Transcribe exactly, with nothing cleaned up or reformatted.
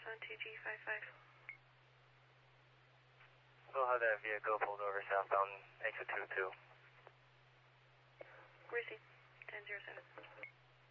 on two G five five. We'll have that vehicle pulled over southbound exit two two. Received. ten zero seven.